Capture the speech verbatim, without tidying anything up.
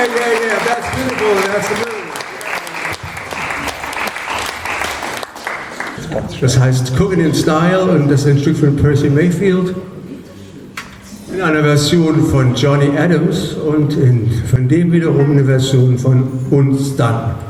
yeah, yeah, that's beautiful, that's beautiful. Das heißt Cooking in Style und das ist ein Stück von Percy Mayfield in einer Version von Johnny Adams und in, von dem wiederum eine Version von Uns dann.